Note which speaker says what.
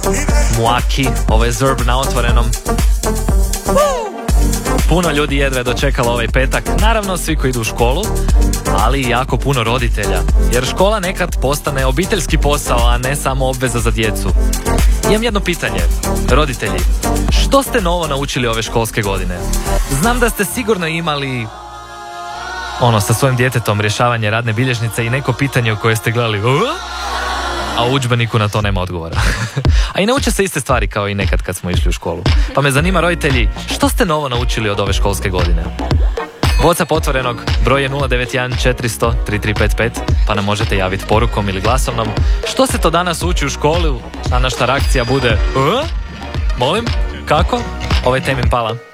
Speaker 1: Muaki, ovo je Zerb na otvorenom. Puno ljudi jedva je dočekalo ovaj petak, naravno svi koji idu u školu, ali i jako puno roditelja, jer škola nekad postane obiteljski posao, a ne samo obveza za djecu. Imam jedno pitanje, roditelji, što ste novo naučili ove školske godine? Znam da ste sigurno imali sa svojim djetetom rješavanje radne bilježnice i neko pitanje u koje ste gledali, a u udžbeniku na to nema odgovora. A i ne uče se iste stvari kao i nekad kad smo išli u školu. Pa me zanima, roditelji, što ste novo naučili od ove školske godine? WhatsApp otvorenog, broj je 091 400 3355, pa nam možete javiti porukom ili glasovnom. Što se to danas uči u školi, a naša reakcija bude Molim? Kako? Ovo je Tame Impala.